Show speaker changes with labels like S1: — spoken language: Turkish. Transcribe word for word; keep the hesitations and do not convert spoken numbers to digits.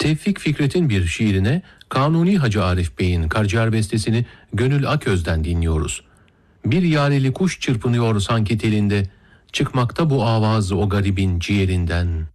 S1: Tevfik Fikret'in bir şiirine Kanuni Hacı Arif Bey'in Karciğer bestesini Gönül Aköz'den dinliyoruz. Bir yareli kuş çırpınıyor sanki telinde, çıkmakta bu avaz o garibin ciğerinden.